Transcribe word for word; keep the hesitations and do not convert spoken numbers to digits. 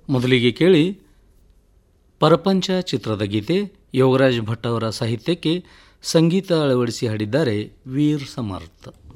ಮೊದಲಿಗೆ ಕೇಳಿ ಪರಪಂಚ ಚಿತ್ರದ ಗೀತೆ. ಯೋಗರಾಜ್ ಭಟ್ ಅವರ ಸಾಹಿತ್ಯಕ್ಕೆ ಸಂಗೀತ ಅಳವಡಿಸಿ ಹಾಡಿದ್ದಾರೆ ವೀರ್ ಸಮರ್ಥ.